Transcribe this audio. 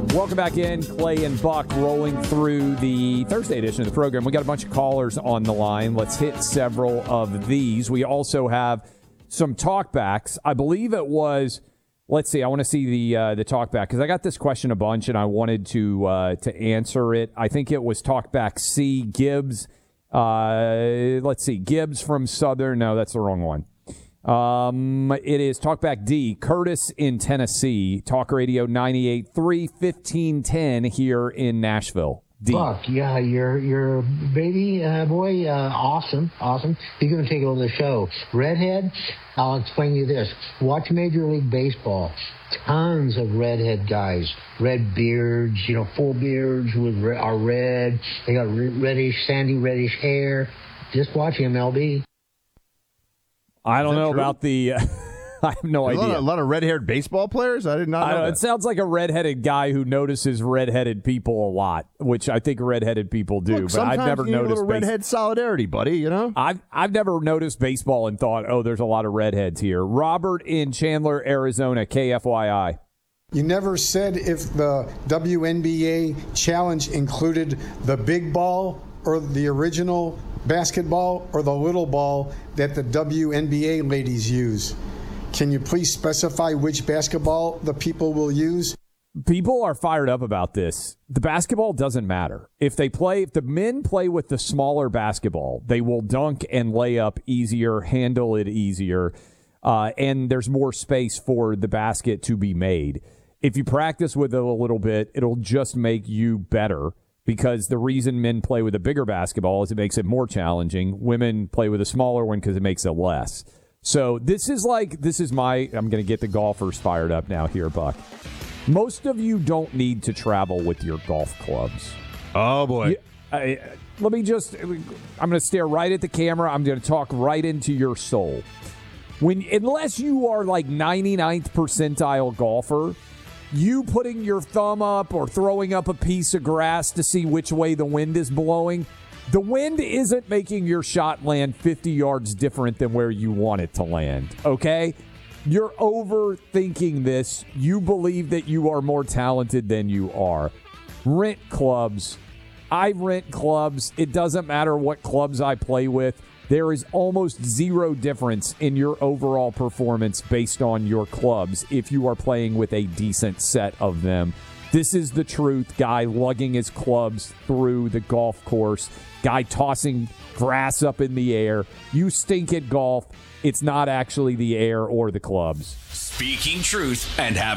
Welcome back in. Clay and Buck rolling through the Thursday edition of the program. We got a bunch of callers on the line. Let's hit several of these. We also have some talkbacks. I believe it was, let's see, I want to see the talkback because I got this question a bunch and I wanted to answer it. I think it was talkback C, Gibbs. Let's see, Gibbs from Southern. No, that's the wrong one. It is Talkback D, Curtis in Tennessee, Talk Radio 98.3, 1510 here in Nashville. D. Buck, yeah, you're baby boy, awesome. You're going to take over the show. Redhead, I'll explain to you this. Watch Major League Baseball. Tons of redhead guys. Red beards, full beards are red. They got sandy reddish hair. Just watch MLB. I don't know about the I have no idea. A lot of red-haired baseball players? I did not know that. It sounds like a redheaded guy who notices redheaded people a lot, which I think redheaded people do. Look, but I've never you need noticed a little redhead solidarity, buddy. I've never noticed baseball and thought, oh, there's a lot of redheads here. Robert in Chandler, Arizona, KFYI. You never said if the WNBA challenge included the big ball or the original basketball or the little ball that the WNBA ladies use. Can you please specify which basketball the people will use? People are fired up about this. The basketball doesn't matter. If the men play with the smaller basketball, they will dunk and lay up easier, handle it easier, and there's more space for the basket to be made. If you practice with it a little bit, it'll just make you better. Because the reason men play with a bigger basketball is it makes it more challenging. Women play with a smaller one because it makes it less. So I'm going to get the golfers fired up now here, Buck. Most of you don't need to travel with your golf clubs. Oh, boy. I'm going to stare right at the camera. I'm going to talk right into your soul. Unless you are like 99th percentile golfer, you putting your thumb up or throwing up a piece of grass to see which way the wind is blowing, the wind isn't making your shot land 50 yards different than where you want it to land, okay? You're overthinking this. You believe that you are more talented than you are. Rent clubs. I rent clubs. It doesn't matter what clubs I play with. There is almost zero difference in your overall performance based on your clubs if you are playing with a decent set of them. This is the truth. Guy lugging his clubs through the golf course. Guy tossing grass up in the air. You stink at golf. It's not actually the air or the clubs. Speaking truth and having